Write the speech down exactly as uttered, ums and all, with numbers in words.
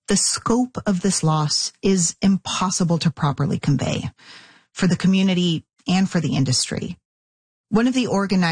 The scope of this loss is impossible to properly convey for the community and for the industry. One of the organizers